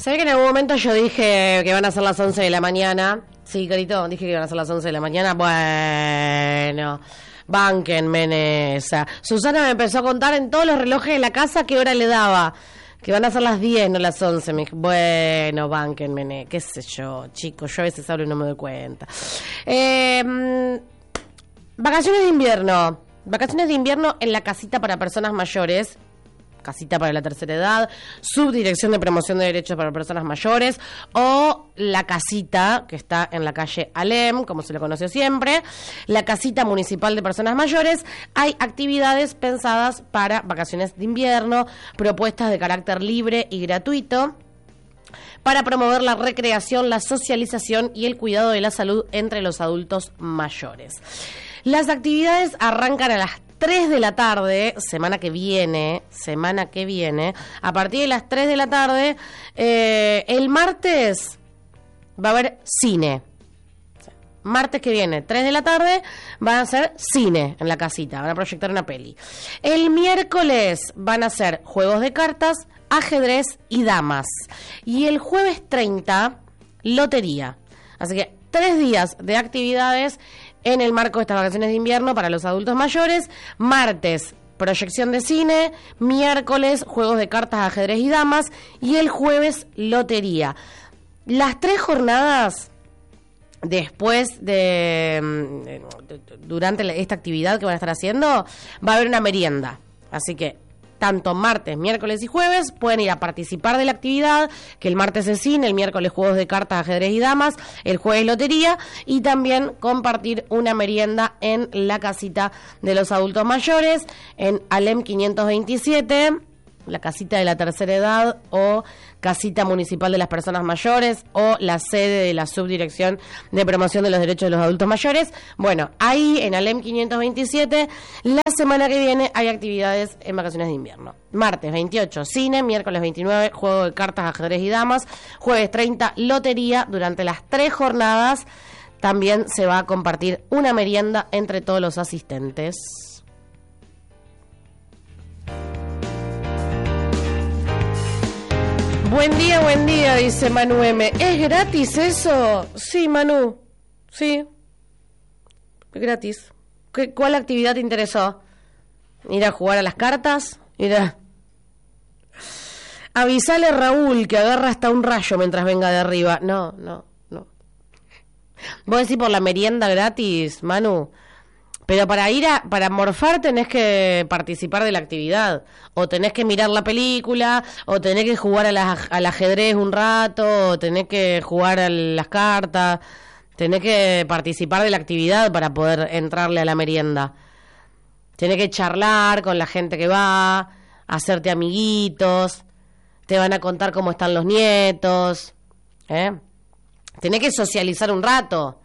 ¿Sabés que en algún momento yo dije que van a ser las 11 de la mañana? Sí, Carito, dije que iban a ser las 11 de la mañana. Bueno, bánquenme en esa. Susana me empezó a contar en todos los relojes de la casa qué hora le daba. Que van a ser las 10, no las 11. Me dije, bueno, bánquenme en qué sé yo, chicos, yo a veces hablo y no me doy cuenta. Vacaciones de invierno. Vacaciones de invierno en la casita para personas mayores. Casita para la tercera edad, Subdirección de Promoción de Derechos para Personas Mayores, o la casita que está en la calle Alem, como se lo conoció siempre, la casita municipal de personas mayores. Hay actividades pensadas para vacaciones de invierno, propuestas de carácter libre y gratuito, para promover la recreación, la socialización y el cuidado de la salud entre los adultos mayores. Las actividades arrancan a las 3 de la tarde, semana que viene, a partir de las 3 de la tarde, el martes va a haber cine. Martes que viene, 3 de la tarde, van a hacer cine en la casita, van a proyectar una peli. El miércoles van a hacer juegos de cartas, ajedrez y damas. Y el jueves 30, lotería. Así que 3 días de actividades en el marco de estas vacaciones de invierno para los adultos mayores. Martes, proyección de cine. Miércoles, juegos de cartas, ajedrez y damas. Y el jueves, lotería. Las 3 jornadas después durante esta actividad que van a estar haciendo, va a haber una merienda. Así que tanto martes, miércoles y jueves pueden ir a participar de la actividad, que el martes es cine, el miércoles juegos de cartas, ajedrez y damas, el jueves lotería, y también compartir una merienda en la casita de los adultos mayores, en Alem 527, la casita de la tercera edad, o casita municipal de las personas mayores, o la sede de la Subdirección de Promoción de los Derechos de los Adultos Mayores. Bueno, ahí en Alem 527, la semana que viene hay actividades en vacaciones de invierno. Martes 28, cine. Miércoles 29, juego de cartas, ajedrez y damas. Jueves 30, lotería. Durante las 3 jornadas también se va a compartir una merienda entre todos los asistentes. Buen día, dice Manu M. ¿Es gratis eso? Sí, Manu. Sí. Es gratis. ¿Cuál actividad te interesó? ¿Ir a jugar a las cartas? Avisale a Raúl que agarra hasta un rayo mientras venga de arriba. No. ¿Vos decís por la merienda gratis, Manu? Pero para morfar tenés que participar de la actividad, o tenés que mirar la película, o tenés que jugar al ajedrez un rato, o tenés que jugar a las cartas, tenés que participar de la actividad para poder entrarle a la merienda. Tenés que charlar con la gente que va, hacerte amiguitos, te van a contar cómo están los nietos, tenés que socializar un rato.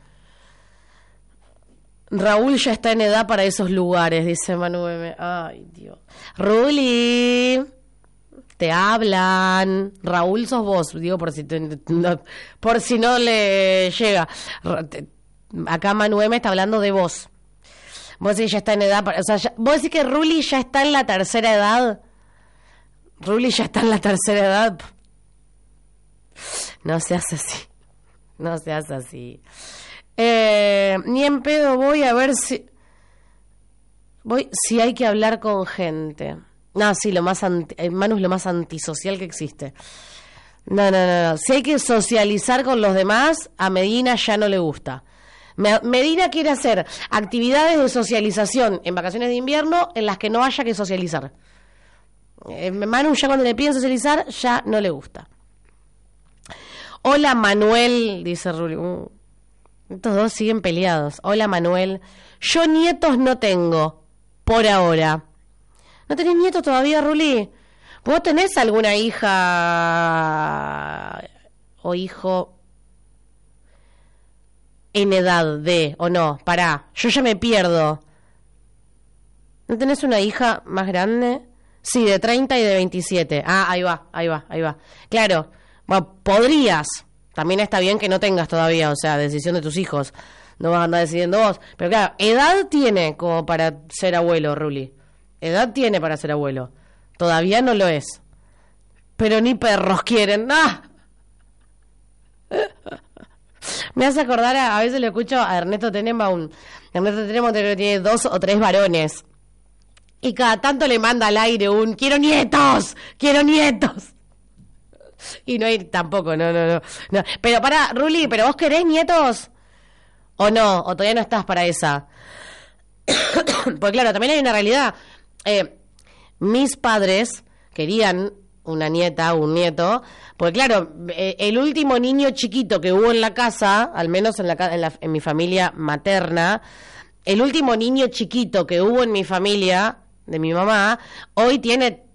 Raúl ya está en edad para esos lugares, dice Manu M. Ay, Dios. Ruli, te hablan. Raúl sos vos, digo, por si no le llega. Acá Manu M está hablando de vos. Vos decís que ya está en edad vos decís que Ruli ya está en la tercera edad. Ruli ya está en la tercera edad. No seas así. Ni en pedo voy a ver si hay que hablar con gente. No, sí, Manu es lo más antisocial que existe. No. Si hay que socializar con los demás, a Medina ya no le gusta. Medina quiere hacer actividades de socialización en vacaciones de invierno en las que no haya que socializar. Manu ya cuando le piden socializar ya no le gusta. Hola Manuel, dice Ruli. Estos dos siguen peleados. Hola Manuel. Yo nietos no tengo, por ahora. ¿No tenés nietos todavía, Ruli? ¿Vos tenés alguna hija o hijo en edad de, o no? Pará, yo ya me pierdo. ¿No tenés una hija más grande? Sí, de 30 y de 27. Ah, ahí va. Claro, bueno, podrías. También está bien que no tengas todavía, o sea, decisión de tus hijos. No vas a andar decidiendo vos. Pero claro, edad tiene como para ser abuelo, Ruli. Edad tiene para ser abuelo. Todavía no lo es. Pero ni perros quieren. ¡Ah! Me hace acordar, a veces lo escucho a Ernesto Tenenbaum. Ernesto Tenenbaum tiene 2 o 3 varones. Y cada tanto le manda al aire un quiero nietos. Y no hay tampoco, no. Pero Ruli, ¿pero vos querés nietos? ¿O no? ¿O todavía no estás para esa? Porque claro, también hay una realidad. Mis padres querían una nieta, un nieto, porque claro, el último niño chiquito que hubo en la casa, al menos en mi familia materna, el último niño chiquito que hubo en mi familia, de mi mamá, hoy tiene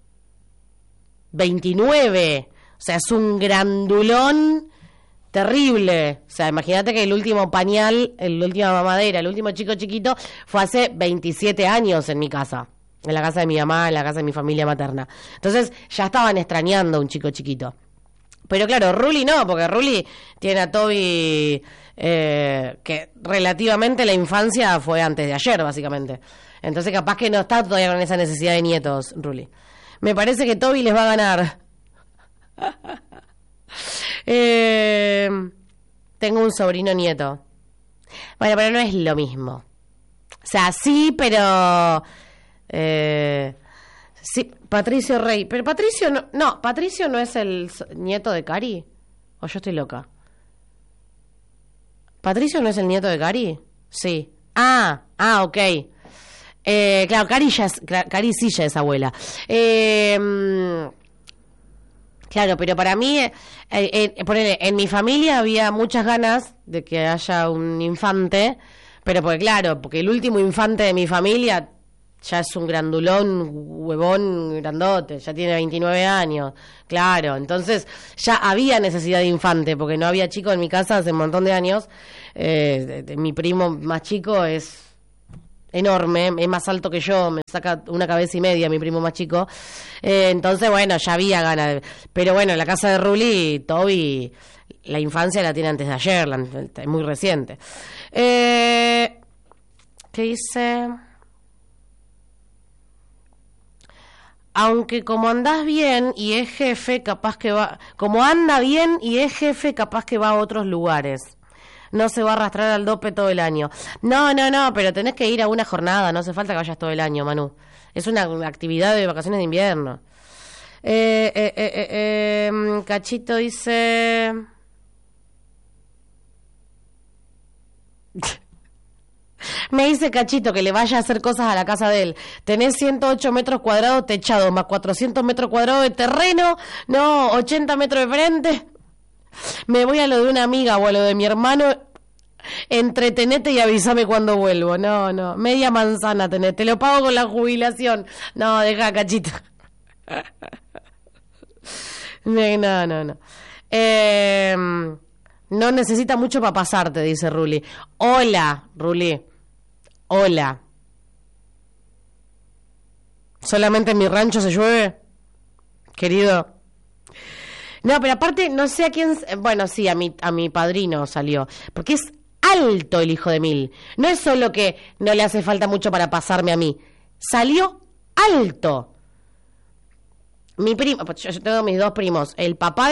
29, o sea, es un grandulón terrible. O sea, imagínate que el último pañal, la última mamadera, el último chico chiquito fue hace 27 años en mi casa, en la casa de mi mamá, en la casa de mi familia materna. Entonces ya estaban extrañando a un chico chiquito. Pero claro, Ruli no, porque Ruli tiene a Toby, que relativamente la infancia fue antes de ayer, básicamente. Entonces capaz que no está todavía con esa necesidad de nietos, Ruli. Me parece que Toby les va a ganar. Tengo un sobrino nieto. Bueno, pero no es lo mismo. O sea, sí, pero... sí, Patricio Rey. Pero Patricio no... No, Patricio no es el nieto de Cari. ¿O yo estoy loca? ¿Patricio no es el nieto de Cari? Sí. Ok. Claro, Cari sí ya es abuela. Claro, pero para mí, ponele, en mi familia había muchas ganas de que haya un infante, pero porque el último infante de mi familia ya es un grandulón, huevón grandote, ya tiene 29 años, claro, entonces ya había necesidad de infante, porque no había chico en mi casa hace un montón de años. Mi primo más chico es enorme, es más alto que yo, me saca una cabeza y media mi primo más chico, entonces bueno, ya había ganas, pero bueno, en la casa de Ruli, Toby, la infancia la tiene antes de ayer, es muy reciente. ¿Qué dice? Aunque como andás bien y es jefe, capaz que va, como anda bien y es jefe, capaz que va a otros lugares. No se va a arrastrar al dope todo el año. No, pero tenés que ir a una jornada, no hace falta que vayas todo el año, Manu. Es una actividad de vacaciones de invierno. Cachito dice... Me dice Cachito que le vaya a hacer cosas a la casa de él. Tenés 108 metros cuadrados techados, más 400 metros cuadrados de terreno, no, 80 metros de frente... Me voy a lo de una amiga o a lo de mi hermano. Entretenete y avísame cuando vuelvo. No, media manzana tenés, te lo pago con la jubilación. No, deja, Cachito. No. No necesita mucho para pasarte, dice Ruli. Hola, Ruli. Hola. ¿Solamente en mi rancho se llueve? Querido. No, pero aparte, no sé a quién... Bueno, sí, a mi padrino salió. Porque es alto el hijo de mil. No es solo que no le hace falta mucho para pasarme a mí. Salió alto. Mi primo... Yo tengo mis dos primos. El papá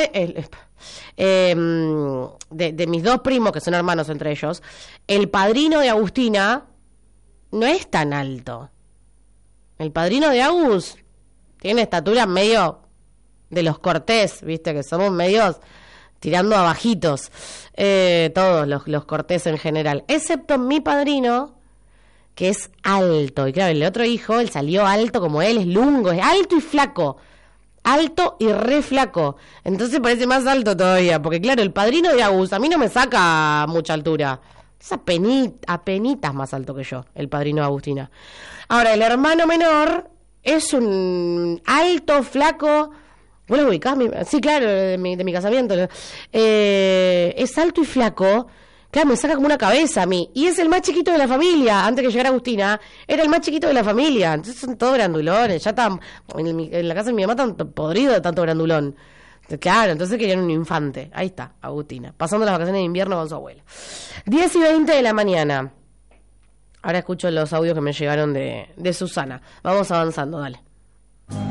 de mis dos primos, que son hermanos entre ellos, el padrino de Agustina no es tan alto. El padrino de Agus tiene estatura medio... de los Cortés, viste, que somos medios tirando a bajitos, todos los Cortés en general, excepto mi padrino, que es alto, y claro, el otro hijo, él salió alto como él, es lungo, es alto y flaco, alto y re flaco, entonces parece más alto todavía, porque claro, el padrino de Agus, a mí no me saca mucha altura, es apenitas más alto que yo, el padrino de Agustina. Ahora, el hermano menor es un alto, flaco. ¿Vos lo ubicás? Sí, claro, de mi casamiento. Es alto y flaco. Claro, me saca como una cabeza a mí. Y es el más chiquito de la familia. Antes que llegara Agustina, era el más chiquito de la familia. Entonces son todos grandulones. Ya están, en la casa de mi mamá están podridos de tanto grandulón. Claro, entonces querían un infante. Ahí está, Agustina. Pasando las vacaciones de invierno con su abuela. 10:20 de la mañana. Ahora escucho los audios que me llegaron de Susana. Vamos avanzando, dale.